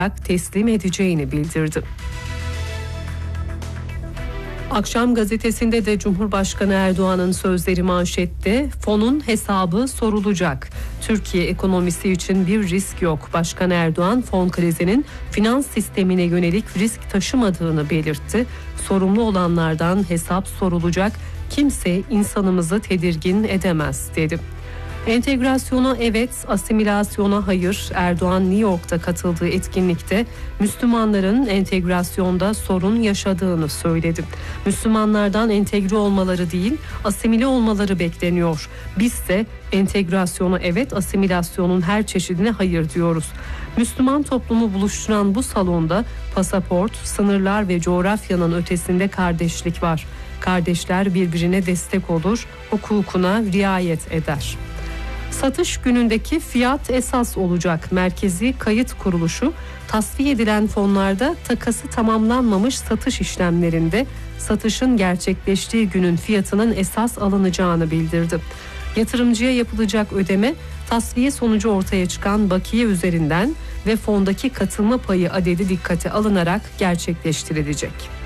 teslim edeceğini bildirdi. Akşam gazetesinde de Cumhurbaşkanı Erdoğan'ın sözleri manşette, fonun hesabı sorulacak. Türkiye ekonomisi için bir risk yok. Başkan Erdoğan fon krizinin finans sistemine yönelik risk taşımadığını belirtti. Sorumlu olanlardan hesap sorulacak. Kimse insanımızı tedirgin edemez dedi. Entegrasyona evet, asimilasyona hayır. Erdoğan New York'ta katıldığı etkinlikte Müslümanların entegrasyonda sorun yaşadığını söyledi. Müslümanlardan entegre olmaları değil, asimile olmaları bekleniyor. Bizse entegrasyona evet, asimilasyonun her çeşidine hayır diyoruz. Müslüman toplumu buluşturan bu salonda pasaport, sınırlar ve coğrafyanın ötesinde kardeşlik var. Kardeşler birbirine destek olur, hukukuna riayet eder. Satış günündeki fiyat esas olacak. Merkezi Kayıt Kuruluşu tasfiye edilen fonlarda takası tamamlanmamış satış işlemlerinde satışın gerçekleştiği günün fiyatının esas alınacağını bildirdi. Yatırımcıya yapılacak ödeme tasfiye sonucu ortaya çıkan bakiye üzerinden ve fondaki katılma payı adedi dikkate alınarak gerçekleştirilecek.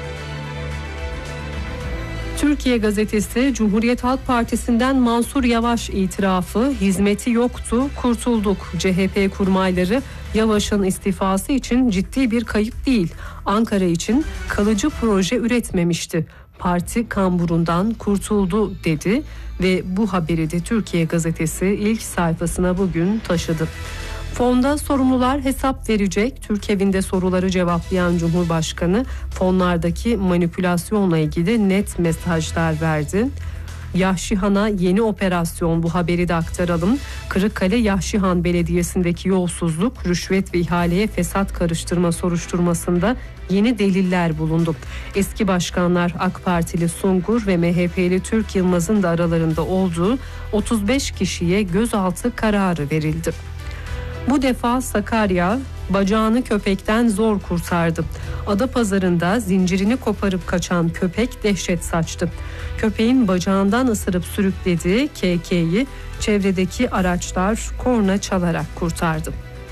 Türkiye Gazetesi, Cumhuriyet Halk Partisi'nden Mansur Yavaş itirafı, hizmeti yoktu, kurtulduk. CHP kurmayları Yavaş'ın istifası için ciddi bir kayıp değil, Ankara için kalıcı proje üretmemişti. Parti kamburundan kurtuldu dedi ve bu haberi de Türkiye Gazetesi ilk sayfasına bugün taşıdı. Fonda sorumlular hesap verecek. Türkevinde soruları cevaplayan Cumhurbaşkanı fonlardaki manipülasyonla ilgili net mesajlar verdi. Yahşihan'a yeni operasyon, bu haberi de aktaralım. Kırıkkale Yahşihan Belediyesi'ndeki yolsuzluk, rüşvet ve ihaleye fesat karıştırma soruşturmasında yeni deliller bulundu. Eski başkanlar AK Partili Sungur ve MHP'li Türk Yılmaz'ın da aralarında olduğu 35 kişiye gözaltı kararı verildi. Bu defa Sakarya bacağını köpekten zor kurtardı. Adapazarı'nda zincirini koparıp kaçan köpek dehşet saçtı. Köpeğin bacağından ısırıp sürüklediği KK'yi çevredeki araçlar korna çalarak kurtardı.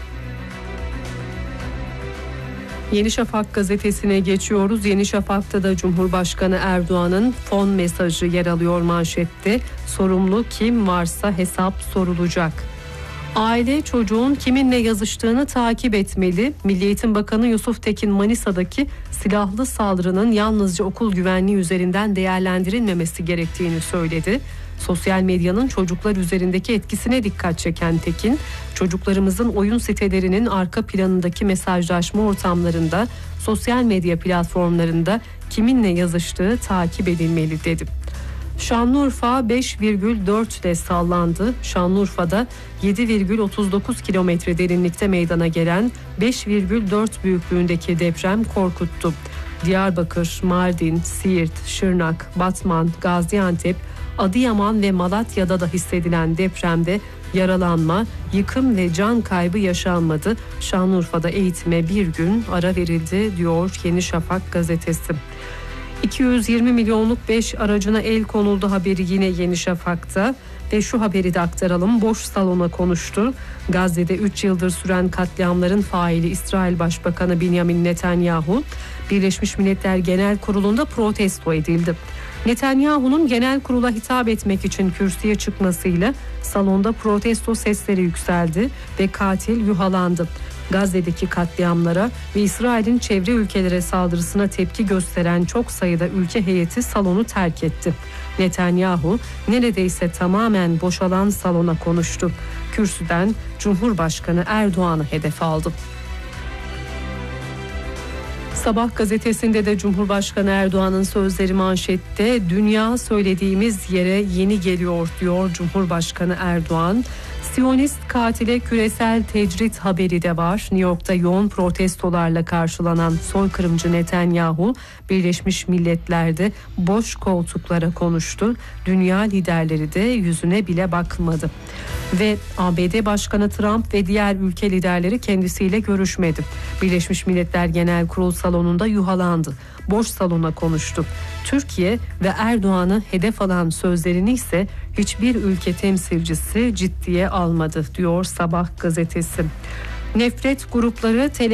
Yeni Şafak gazetesine geçiyoruz. Yeni Şafak'ta da Cumhurbaşkanı Erdoğan'ın fon mesajı yer alıyor manşette. Sorumlu kim varsa hesap sorulacak. Aile çocuğun kiminle yazıştığını takip etmeli. Milli Eğitim Bakanı Yusuf Tekin Manisa'daki silahlı saldırının yalnızca okul güvenliği üzerinden değerlendirilmemesi gerektiğini söyledi. Sosyal medyanın çocuklar üzerindeki etkisine dikkat çeken Tekin, çocuklarımızın oyun sitelerinin arka planındaki mesajlaşma ortamlarında, sosyal medya platformlarında kiminle yazıştığı takip edilmeli dedi. Şanlıurfa 5,4 ile sallandı. Şanlıurfa'da 7,39 kilometre derinlikte meydana gelen 5,4 büyüklüğündeki deprem korkuttu. Diyarbakır, Mardin, Siirt, Şırnak, Batman, Gaziantep, Adıyaman ve Malatya'da da hissedilen depremde yaralanma, yıkım ve can kaybı yaşanmadı. Şanlıurfa'da eğitime bir gün ara verildi diyor Yeni Şafak gazetesi. 220 milyonluk 5 aracına el konuldu haberi yine Yeni Şafak'ta ve şu haberi de aktaralım. Boş salona konuştu. Gazze'de 3 yıldır süren katliamların faili İsrail Başbakanı Benjamin Netanyahu, Birleşmiş Milletler Genel Kurulu'nda protesto edildi. Netanyahu'nun genel kurula hitap etmek için kürsüye çıkmasıyla salonda protesto sesleri yükseldi ve katil yuhalandı. Gazze'deki katliamlara ve İsrail'in çevre ülkelere saldırısına tepki gösteren çok sayıda ülke heyeti salonu terk etti. Netanyahu neredeyse tamamen boşalan salona konuştu. Kürsüden Cumhurbaşkanı Erdoğan'ı hedef aldı. Sabah gazetesinde de Cumhurbaşkanı Erdoğan'ın sözleri manşette. Dünya söylediğimiz yere yeni geliyor diyor Cumhurbaşkanı Erdoğan. Siyonist katile küresel tecrit haberi de var. New York'ta yoğun protestolarla karşılanan soykırımcı Netanyahu, Birleşmiş Milletler'de boş koltuklara konuştu. Dünya liderleri de yüzüne bile bakmadı. Ve ABD Başkanı Trump ve diğer ülke liderleri kendisiyle görüşmedi. Birleşmiş Milletler Genel Kurul salonunda yuhalandı. Boş salona konuştu. Türkiye ve Erdoğan'ı hedef alan sözlerini ise hiçbir ülke temsilcisi ciddiye almadı diyor Sabah gazetesi. Nefret grupları